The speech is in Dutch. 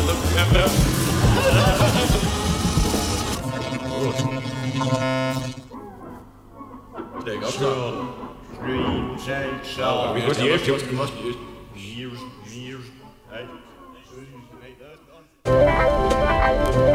Denk ook wel. Green, shake, Oh, wie was die eerst?